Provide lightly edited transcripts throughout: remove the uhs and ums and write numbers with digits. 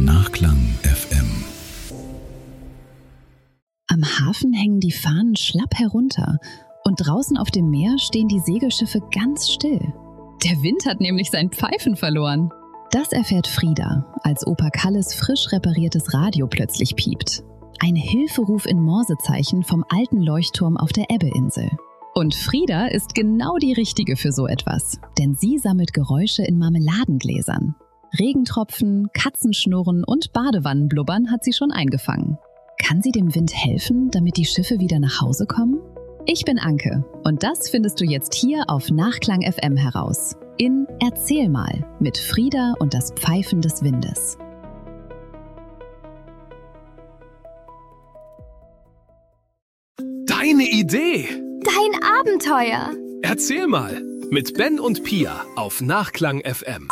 Nachklang FM. Am Hafen hängen die Fahnen schlapp herunter und draußen auf dem Meer stehen die Segelschiffe ganz still. Der Wind hat nämlich sein Pfeifen verloren. Das erfährt Frieda, als Opa Kalles frisch repariertes Radio plötzlich piept. Ein Hilferuf in Morsezeichen vom alten Leuchtturm auf der Ebbeinsel. Und Frieda ist genau die Richtige für so etwas, denn sie sammelt Geräusche in Marmeladengläsern. Regentropfen, Katzenschnurren und Badewannenblubbern hat sie schon eingefangen. Kann sie dem Wind helfen, damit die Schiffe wieder nach Hause kommen? Ich bin Anke und das findest du jetzt hier auf Nachklang FM heraus. In Erzähl mal mit Frieda und das Pfeifen des Windes. Deine Idee! Dein Abenteuer! Erzähl mal mit Ben und Pia auf Nachklang FM.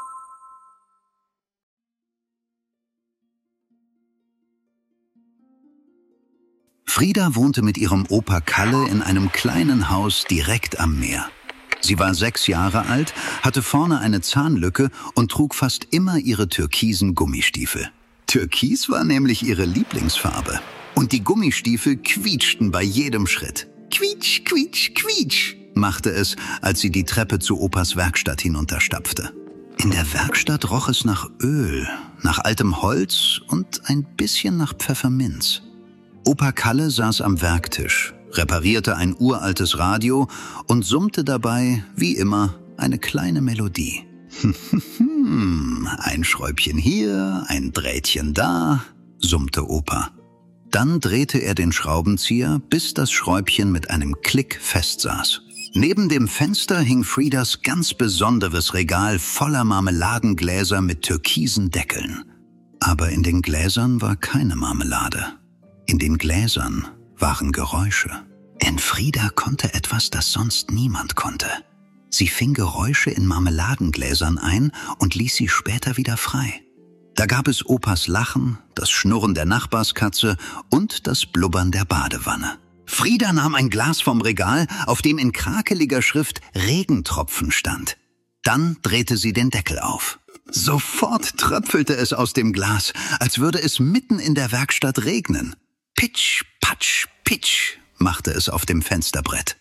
Frieda wohnte mit ihrem Opa Kalle in einem kleinen Haus direkt am Meer. Sie war 6 Jahre alt, hatte vorne eine Zahnlücke und trug fast immer ihre türkisen Gummistiefel. Türkis war nämlich ihre Lieblingsfarbe. Und die Gummistiefel quietschten bei jedem Schritt. Quietsch, quietsch, quietsch, machte es, als sie die Treppe zu Opas Werkstatt hinunterstapfte. In der Werkstatt roch es nach Öl, nach altem Holz und ein bisschen nach Pfefferminz. Opa Kalle saß am Werktisch, reparierte ein uraltes Radio und summte dabei, wie immer, eine kleine Melodie. Ein Schräubchen hier, ein Drähtchen da, summte Opa. Dann drehte er den Schraubenzieher, bis das Schräubchen mit einem Klick festsaß. Neben dem Fenster hing Friedas ganz besonderes Regal voller Marmeladengläser mit türkisen Deckeln. Aber in den Gläsern war keine Marmelade. In den Gläsern waren Geräusche. Denn Frieda konnte etwas, das sonst niemand konnte. Sie fing Geräusche in Marmeladengläsern ein und ließ sie später wieder frei. Da gab es Opas Lachen, das Schnurren der Nachbarskatze und das Blubbern der Badewanne. Frieda nahm ein Glas vom Regal, auf dem in krakeliger Schrift Regentropfen stand. Dann drehte sie den Deckel auf. Sofort tröpfelte es aus dem Glas, als würde es mitten in der Werkstatt regnen. Pitsch, patsch, pitsch, machte es auf dem Fensterbrett.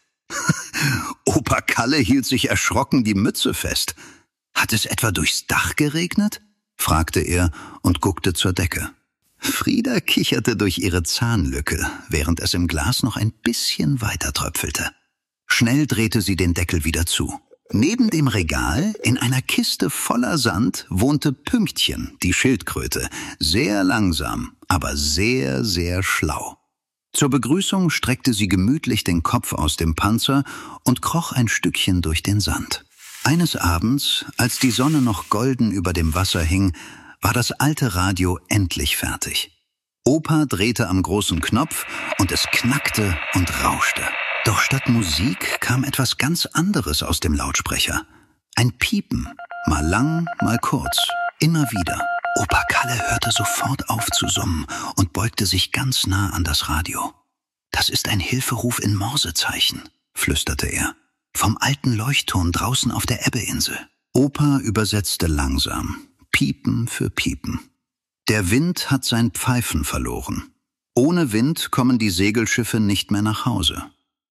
Opa Kalle hielt sich erschrocken die Mütze fest. Hat es etwa durchs Dach geregnet? Fragte er und guckte zur Decke. Frieda kicherte durch ihre Zahnlücke, während es im Glas noch ein bisschen weiter tröpfelte. Schnell drehte sie den Deckel wieder zu. Neben dem Regal, in einer Kiste voller Sand, wohnte Pünktchen, die Schildkröte, sehr langsam, aber sehr, sehr schlau. Zur Begrüßung streckte sie gemütlich den Kopf aus dem Panzer und kroch ein Stückchen durch den Sand. Eines Abends, als die Sonne noch golden über dem Wasser hing, war das alte Radio endlich fertig. Opa drehte am großen Knopf und es knackte und rauschte. Doch statt Musik kam etwas ganz anderes aus dem Lautsprecher. Ein Piepen, mal lang, mal kurz, immer wieder. Opa Kalle hörte sofort auf zu summen und beugte sich ganz nah an das Radio. »Das ist ein Hilferuf in Morsezeichen«, flüsterte er. »Vom alten Leuchtturm draußen auf der Ebbeinsel.« Opa übersetzte langsam, Piepen für Piepen. Der Wind hat sein Pfeifen verloren. Ohne Wind kommen die Segelschiffe nicht mehr nach Hause.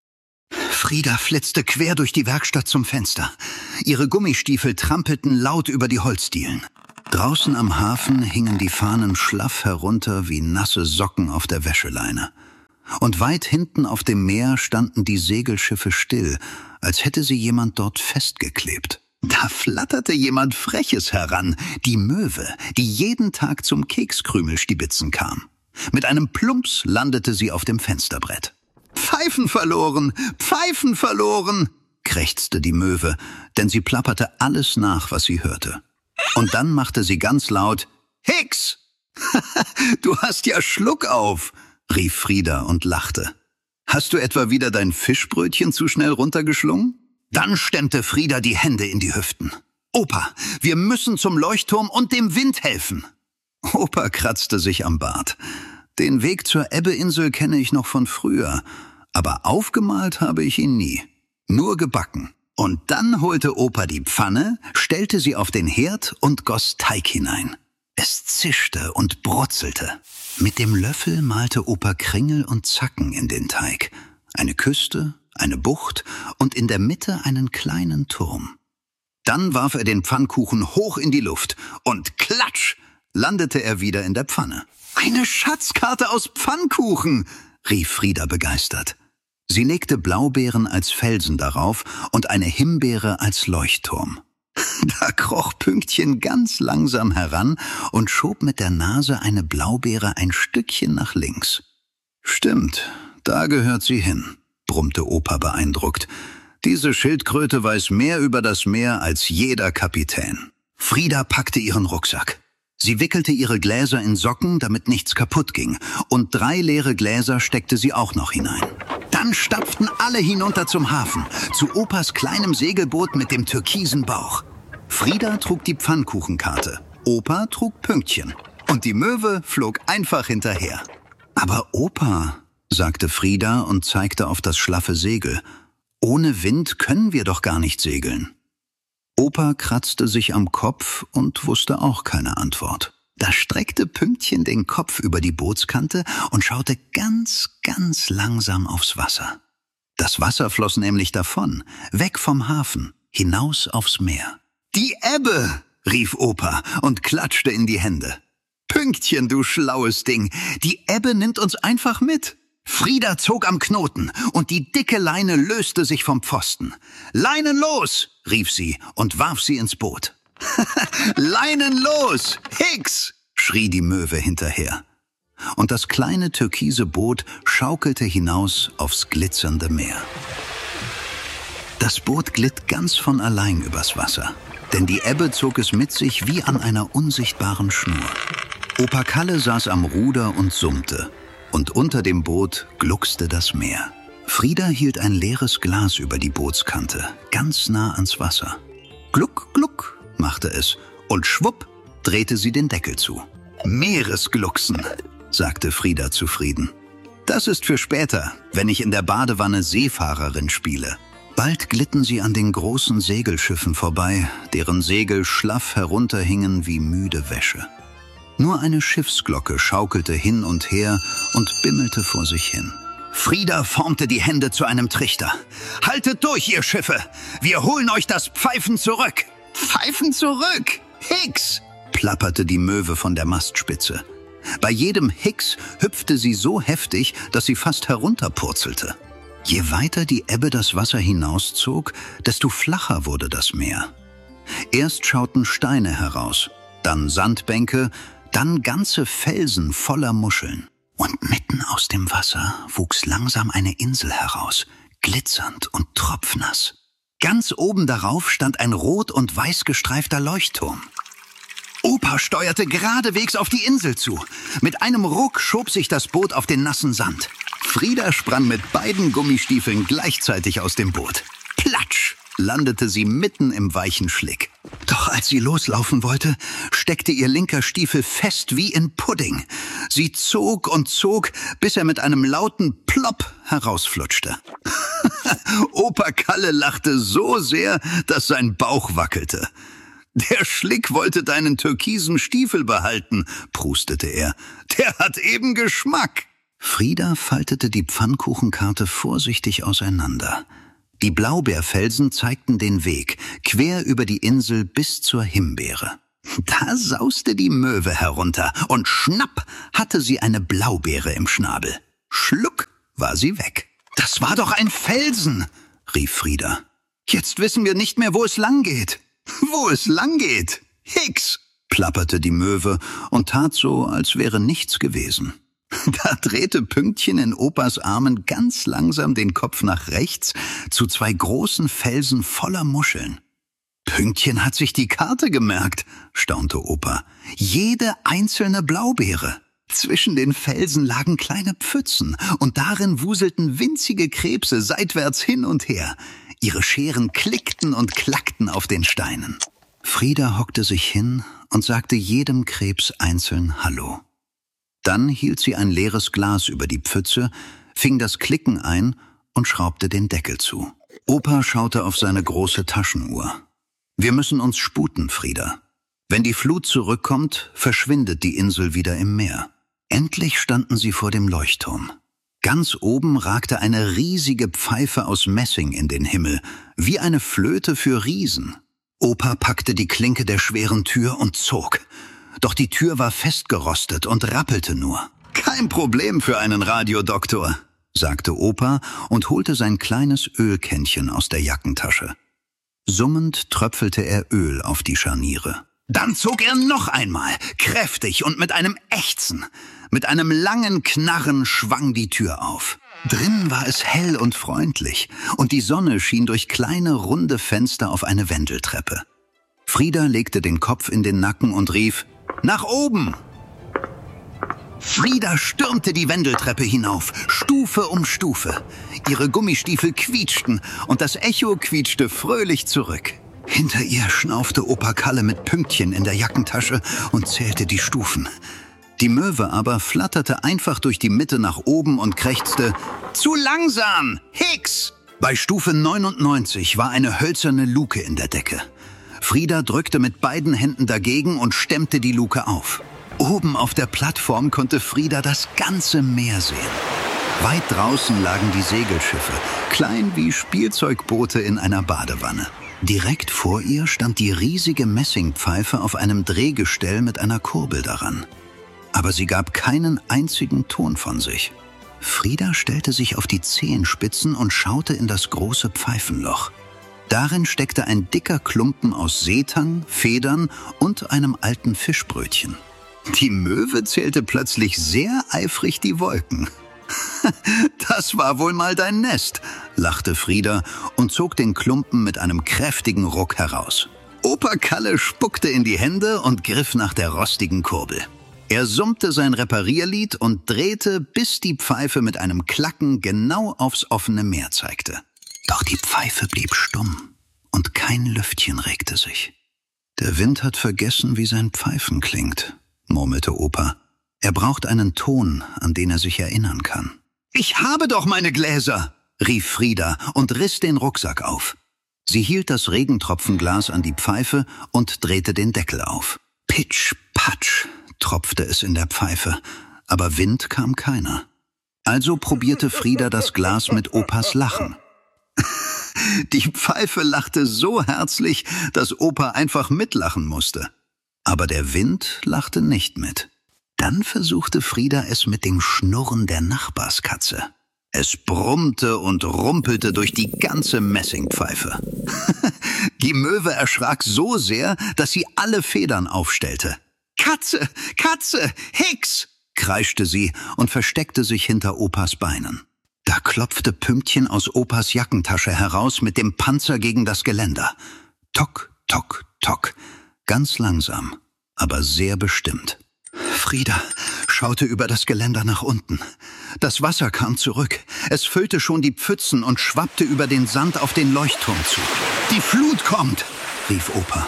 Frieda flitzte quer durch die Werkstatt zum Fenster. Ihre Gummistiefel trampelten laut über die Holzdielen. Draußen am Hafen hingen die Fahnen schlaff herunter wie nasse Socken auf der Wäscheleine. Und weit hinten auf dem Meer standen die Segelschiffe still, als hätte sie jemand dort festgeklebt. Da flatterte jemand Freches heran, die Möwe, die jeden Tag zum Kekskrümelstibitzen kam. Mit einem Plumps landete sie auf dem Fensterbrett. »Pfeifen verloren! Pfeifen verloren!« krächzte die Möwe, denn sie plapperte alles nach, was sie hörte. Und dann machte sie ganz laut, »Hix! Du hast ja Schluck auf«, rief Frieda und lachte. »Hast du etwa wieder dein Fischbrötchen zu schnell runtergeschlungen?« Dann stemmte Frieda die Hände in die Hüften. »Opa, wir müssen zum Leuchtturm und dem Wind helfen!« Opa kratzte sich am Bart. »Den Weg zur Ebbeinsel kenne ich noch von früher, aber aufgemalt habe ich ihn nie. Nur gebacken.« Und dann holte Opa die Pfanne, stellte sie auf den Herd und goss Teig hinein. Es zischte und brutzelte. Mit dem Löffel malte Opa Kringel und Zacken in den Teig. Eine Küste, eine Bucht und in der Mitte einen kleinen Turm. Dann warf er den Pfannkuchen hoch in die Luft und klatsch, landete er wieder in der Pfanne. »Eine Schatzkarte aus Pfannkuchen«, rief Frida begeistert. Sie legte Blaubeeren als Felsen darauf und eine Himbeere als Leuchtturm. Da kroch Pünktchen ganz langsam heran und schob mit der Nase eine Blaubeere ein Stückchen nach links. »Stimmt, da gehört sie hin«, brummte Opa beeindruckt. »Diese Schildkröte weiß mehr über das Meer als jeder Kapitän.« Frida packte ihren Rucksack. Sie wickelte ihre Gläser in Socken, damit nichts kaputt ging, und 3 leere Gläser steckte sie auch noch hinein. Dann stapften alle hinunter zum Hafen, zu Opas kleinem Segelboot mit dem türkisen Bauch. Frida trug die Pfannkuchenkarte, Opa trug Pünktchen und die Möwe flog einfach hinterher. »Aber Opa«, sagte Frida und zeigte auf das schlaffe Segel, »ohne Wind können wir doch gar nicht segeln.« Opa kratzte sich am Kopf und wusste auch keine Antwort. Da streckte Pünktchen den Kopf über die Bootskante und schaute ganz, ganz langsam aufs Wasser. Das Wasser floss nämlich davon, weg vom Hafen, hinaus aufs Meer. »Die Ebbe«, rief Opa und klatschte in die Hände. »Pünktchen, du schlaues Ding, die Ebbe nimmt uns einfach mit.« Frida zog am Knoten und die dicke Leine löste sich vom Pfosten. »Leinen los«, rief sie und warf sie ins Boot. »Leinen los, Hicks«, schrie die Möwe hinterher. Und das kleine türkise Boot schaukelte hinaus aufs glitzernde Meer. Das Boot glitt ganz von allein übers Wasser, denn die Ebbe zog es mit sich wie an einer unsichtbaren Schnur. Opa Kalle saß am Ruder und summte. Und unter dem Boot gluckste das Meer. Frida hielt ein leeres Glas über die Bootskante, ganz nah ans Wasser. Gluck, gluck, machte es, und schwupp drehte sie den Deckel zu. »Meeresglucksen«, sagte Frida zufrieden. »Das ist für später, wenn ich in der Badewanne Seefahrerin spiele.« Bald glitten sie an den großen Segelschiffen vorbei, deren Segel schlaff herunterhingen wie müde Wäsche. Nur eine Schiffsglocke schaukelte hin und her und bimmelte vor sich hin. Frida formte die Hände zu einem Trichter. »Haltet durch, ihr Schiffe! Wir holen euch das Pfeifen zurück!« »Pfeifen zurück! Hicks!« plapperte die Möwe von der Mastspitze. Bei jedem Hicks hüpfte sie so heftig, dass sie fast herunterpurzelte. Je weiter die Ebbe das Wasser hinauszog, desto flacher wurde das Meer. Erst schauten Steine heraus, dann Sandbänke, dann ganze Felsen voller Muscheln. Und mitten aus dem Wasser wuchs langsam eine Insel heraus, glitzernd und tropfnass. Ganz oben darauf stand ein rot und weiß gestreifter Leuchtturm. Opa steuerte geradewegs auf die Insel zu. Mit einem Ruck schob sich das Boot auf den nassen Sand. Frida sprang mit beiden Gummistiefeln gleichzeitig aus dem Boot. Platsch! Landete sie mitten im weichen Schlick. Doch als sie loslaufen wollte, steckte ihr linker Stiefel fest wie in Pudding. Sie zog und zog, bis er mit einem lauten Plopp herausflutschte. Opa Kalle lachte so sehr, dass sein Bauch wackelte. »Der Schlick wollte deinen türkisen Stiefel behalten«, prustete er. »Der hat eben Geschmack.« Frida faltete die Pfannkuchenkarte vorsichtig auseinander. Die Blaubeerfelsen zeigten den Weg, quer über die Insel bis zur Himbeere. Da sauste die Möwe herunter und schnapp hatte sie eine Blaubeere im Schnabel. Schluck war sie weg. »Das war doch ein Felsen«, rief Frida. »Jetzt wissen wir nicht mehr, wo es lang geht.« »Wo es lang geht? Hicks«, plapperte die Möwe und tat so, als wäre nichts gewesen. Da drehte Pünktchen in Opas Armen ganz langsam den Kopf nach rechts zu 2 großen Felsen voller Muscheln. »Pünktchen hat sich die Karte gemerkt«, staunte Opa. »Jede einzelne Blaubeere. Zwischen den Felsen lagen kleine Pfützen und darin wuselten winzige Krebse seitwärts hin und her. Ihre Scheren klickten und klackten auf den Steinen.« Frida hockte sich hin und sagte jedem Krebs einzeln Hallo. Dann hielt sie ein leeres Glas über die Pfütze, fing das Klicken ein und schraubte den Deckel zu. Opa schaute auf seine große Taschenuhr. »Wir müssen uns sputen, Frida. Wenn die Flut zurückkommt, verschwindet die Insel wieder im Meer. Endlich standen sie vor dem Leuchtturm. Ganz oben ragte eine riesige Pfeife aus Messing in den Himmel, wie eine Flöte für Riesen. Opa packte die Klinke der schweren Tür und zog. Doch die Tür war festgerostet und rappelte nur. »Kein Problem für einen Radiodoktor«, sagte Opa und holte sein kleines Ölkännchen aus der Jackentasche. Summend tröpfelte er Öl auf die Scharniere. Dann zog er noch einmal, kräftig und mit einem Ächzen. Mit einem langen Knarren schwang die Tür auf. Drinnen war es hell und freundlich und die Sonne schien durch kleine, runde Fenster auf eine Wendeltreppe. Frieda legte den Kopf in den Nacken und rief, »Nach oben!« Frieda stürmte die Wendeltreppe hinauf, Stufe um Stufe. Ihre Gummistiefel quietschten und das Echo quietschte fröhlich zurück. Hinter ihr schnaufte Opa Kalle mit Pünktchen in der Jackentasche und zählte die Stufen. Die Möwe aber flatterte einfach durch die Mitte nach oben und krächzte, »Zu langsam! Hicks!« Bei Stufe 99 war eine hölzerne Luke in der Decke. Frieda drückte mit beiden Händen dagegen und stemmte die Luke auf. Oben auf der Plattform konnte Frieda das ganze Meer sehen. Weit draußen lagen die Segelschiffe, klein wie Spielzeugboote in einer Badewanne. Direkt vor ihr stand die riesige Messingpfeife auf einem Drehgestell mit einer Kurbel daran. Aber sie gab keinen einzigen Ton von sich. Frieda stellte sich auf die Zehenspitzen und schaute in das große Pfeifenloch. Darin steckte ein dicker Klumpen aus Seetang, Federn und einem alten Fischbrötchen. Die Möwe zählte plötzlich sehr eifrig die Wolken. »Das war wohl mal dein Nest«, lachte Frieda und zog den Klumpen mit einem kräftigen Ruck heraus. Opa Kalle spuckte in die Hände und griff nach der rostigen Kurbel. Er summte sein Reparierlied und drehte, bis die Pfeife mit einem Klacken genau aufs offene Meer zeigte. Doch die Pfeife blieb stumm und kein Lüftchen regte sich. »Der Wind hat vergessen, wie sein Pfeifen klingt«, murmelte Opa. »Er braucht einen Ton, an den er sich erinnern kann.« »Ich habe doch meine Gläser«, rief Frieda und riss den Rucksack auf. Sie hielt das Regentropfenglas an die Pfeife und drehte den Deckel auf. Pitsch, patsch, tropfte es in der Pfeife, aber Wind kam keiner. Also probierte Frieda das Glas mit Opas Lachen. Die Pfeife lachte so herzlich, dass Opa einfach mitlachen musste. Aber der Wind lachte nicht mit. Dann versuchte Frieda es mit dem Schnurren der Nachbarskatze. Es brummte und rumpelte durch die ganze Messingpfeife. Die Möwe erschrak so sehr, dass sie alle Federn aufstellte. »Katze, Katze, Hicks!« kreischte sie und versteckte sich hinter Opas Beinen. Da klopfte Pünktchen aus Opas Jackentasche heraus mit dem Panzer gegen das Geländer. Tock, tock, tock, ganz langsam, aber sehr bestimmt. Frieda schaute über das Geländer nach unten. Das Wasser kam zurück. Es füllte schon die Pfützen und schwappte über den Sand auf den Leuchtturm zu. »Die Flut kommt«, rief Opa.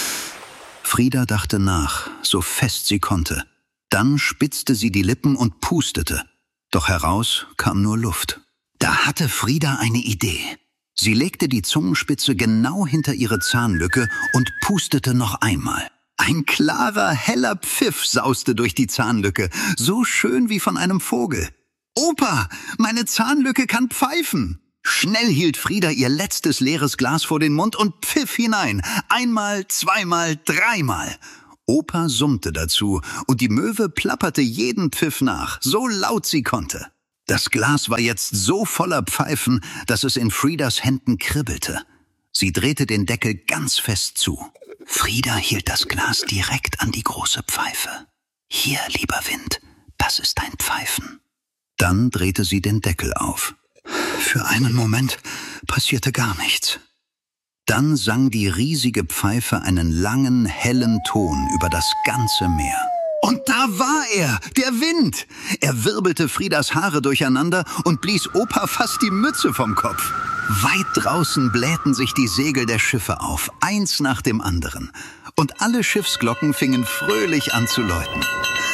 Frieda dachte nach, so fest sie konnte. Dann spitzte sie die Lippen und pustete. Doch heraus kam nur Luft. Da hatte Frieda eine Idee. Sie legte die Zungenspitze genau hinter ihre Zahnlücke und pustete noch einmal. Ein klarer, heller Pfiff sauste durch die Zahnlücke, so schön wie von einem Vogel. »Opa, meine Zahnlücke kann pfeifen!« Schnell hielt Frieda ihr letztes leeres Glas vor den Mund und pfiff hinein. Einmal, zweimal, dreimal. Opa summte dazu und die Möwe plapperte jeden Pfiff nach, so laut sie konnte. Das Glas war jetzt so voller Pfeifen, dass es in Friedas Händen kribbelte. Sie drehte den Deckel ganz fest zu. Frieda hielt das Glas direkt an die große Pfeife. »Hier, lieber Wind, das ist dein Pfeifen.« Dann drehte sie den Deckel auf. Für einen Moment passierte gar nichts. Dann sang die riesige Pfeife einen langen, hellen Ton über das ganze Meer. Und da war er, der Wind! Er wirbelte Friedas Haare durcheinander und blies Opa fast die Mütze vom Kopf. Weit draußen blähten sich die Segel der Schiffe auf, eins nach dem anderen. Und alle Schiffsglocken fingen fröhlich an zu läuten.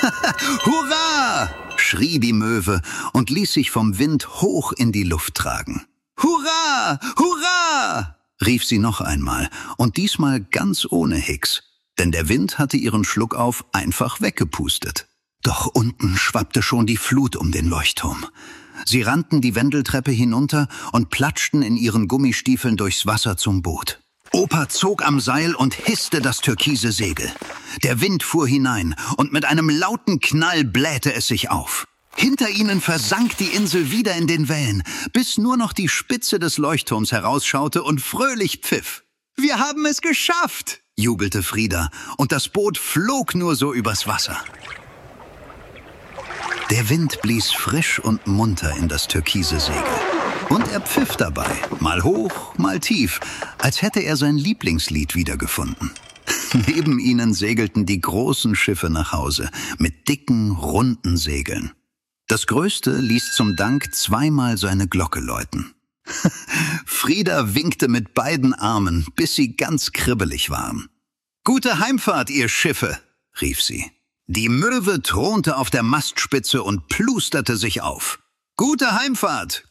»Hurra!« schrie die Möwe und ließ sich vom Wind hoch in die Luft tragen. »Hurra! Hurra!« rief sie noch einmal und diesmal ganz ohne Hicks. denn der Wind hatte ihren Schluckauf einfach weggepustet. Doch unten schwappte schon die Flut um den Leuchtturm. Sie rannten die Wendeltreppe hinunter und platschten in ihren Gummistiefeln durchs Wasser zum Boot. Opa zog am Seil und hisste das türkise Segel. Der Wind fuhr hinein und mit einem lauten Knall blähte es sich auf. Hinter ihnen versank die Insel wieder in den Wellen, bis nur noch die Spitze des Leuchtturms herausschaute und fröhlich pfiff. »Wir haben es geschafft«, jubelte Frida, und das Boot flog nur so übers Wasser. Der Wind blies frisch und munter in das türkise Segel. Und er pfiff dabei, mal hoch, mal tief, als hätte er sein Lieblingslied wiedergefunden. Neben ihnen segelten die großen Schiffe nach Hause, mit dicken, runden Segeln. Das größte ließ zum Dank zweimal seine Glocke läuten. Frida winkte mit beiden Armen, bis sie ganz kribbelig waren. »Gute Heimfahrt, ihr Schiffe«, rief sie. Die Möwe thronte auf der Mastspitze und plusterte sich auf. »Gute Heimfahrt,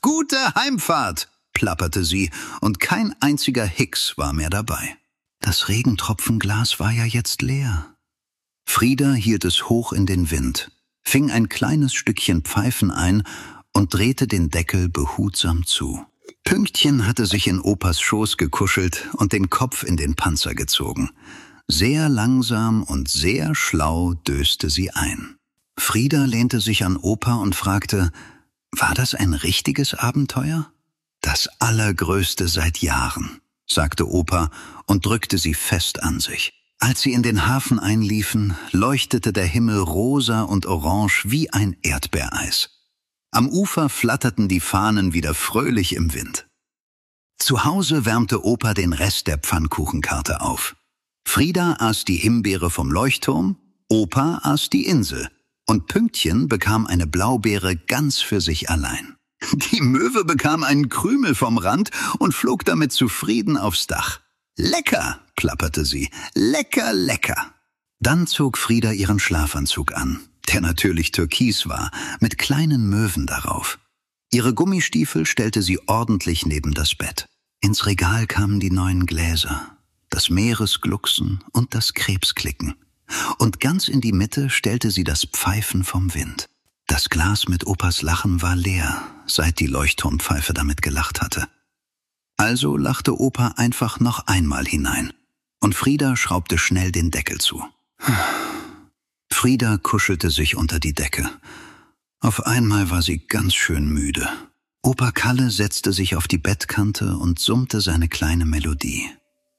plapperte sie, und kein einziger Hicks war mehr dabei. Das Regentropfenglas war ja jetzt leer. Frida hielt es hoch in den Wind, fing ein kleines Stückchen Pfeifen ein und drehte den Deckel behutsam zu. Pünktchen hatte sich in Opas Schoß gekuschelt und den Kopf in den Panzer gezogen. Sehr langsam und sehr schlau döste sie ein. Frida lehnte sich an Opa und fragte, »War das ein richtiges Abenteuer?« »Das allergrößte seit Jahren«, sagte Opa und drückte sie fest an sich. Als sie in den Hafen einliefen, leuchtete der Himmel rosa und orange wie ein Erdbeereis. Am Ufer flatterten die Fahnen wieder fröhlich im Wind. Zu Hause wärmte Opa den Rest der Pfannkuchenkarte auf. Frida aß die Himbeere vom Leuchtturm, Opa aß die Insel und Pünktchen bekam eine Blaubeere ganz für sich allein. Die Möwe bekam einen Krümel vom Rand und flog damit zufrieden aufs Dach. »Lecker«, plapperte sie, »lecker, lecker«. Dann zog Frida ihren Schlafanzug an, der natürlich türkis war, mit kleinen Möwen darauf. Ihre Gummistiefel stellte sie ordentlich neben das Bett. Ins Regal kamen die neuen Gläser, das Meeresglucksen und das Krebsklicken. Und ganz in die Mitte stellte sie das Pfeifen vom Wind. Das Glas mit Opas Lachen war leer, seit die Leuchtturmpfeife damit gelacht hatte. Also lachte Opa einfach noch einmal hinein, und Frida schraubte schnell den Deckel zu. Frida kuschelte sich unter die Decke. Auf einmal war sie ganz schön müde. Opa Kalle setzte sich auf die Bettkante und summte seine kleine Melodie.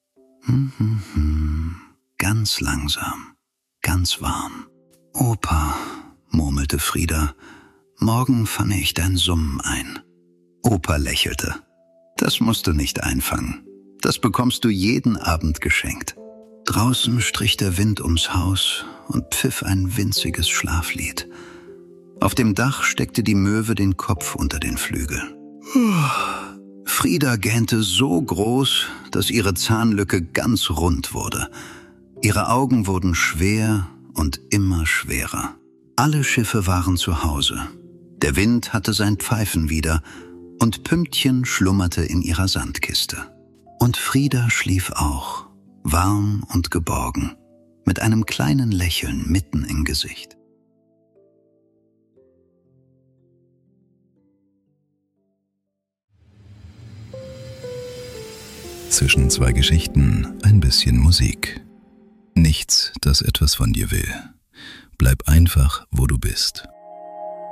Ganz langsam, ganz warm. »Opa«, murmelte Frida, »morgen fange ich dein Summen ein.« Opa lächelte. »Das musst du nicht einfangen. Das bekommst du jeden Abend geschenkt.« Draußen strich der Wind ums Haus und pfiff ein winziges Schlaflied. Auf dem Dach steckte die Möwe den Kopf unter den Flügel. Frida gähnte so groß, dass ihre Zahnlücke ganz rund wurde. Ihre Augen wurden schwer und immer schwerer. Alle Schiffe waren zu Hause. Der Wind hatte sein Pfeifen wieder und Pünktchen schlummerte in ihrer Sandkiste. Und Frida schlief auch, warm und geborgen, mit einem kleinen Lächeln mitten im Gesicht. Zwischen zwei Geschichten ein bisschen Musik. Nichts, das etwas von dir will. Bleib einfach, wo du bist.